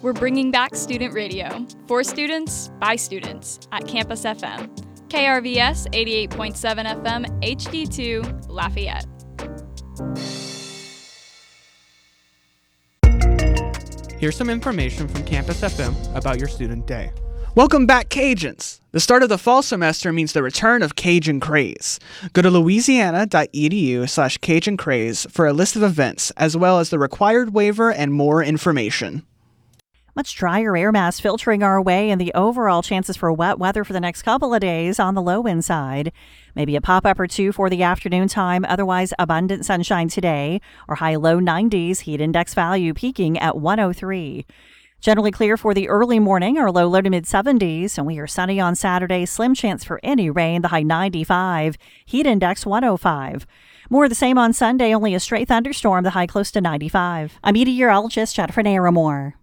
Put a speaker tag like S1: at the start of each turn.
S1: We're bringing back student radio for students by students at Campus FM. KRVS 88.7 FM HD2 Lafayette.
S2: Here's some information from Campus FM about your student day.
S3: Welcome back, Cajuns! The start of the fall semester means the return of Cajun Craze. Go to louisiana.edu/Cajun Craze for a list of events, as well as the required waiver and more information.
S4: Much drier air mass filtering our way, and the overall chances for wet weather for the next couple of days on the low end side. Maybe a pop-up or two for the afternoon time, otherwise abundant sunshine today. Our high-low 90s, heat index value peaking at 103. Generally clear for the early morning, or low to mid-70s, and we are sunny on Saturday. Slim chance for any rain, the high 95. Heat index 105. More of the same on Sunday, only a stray thunderstorm, the high close to 95. I'm meteorologist Jennifer Naramore.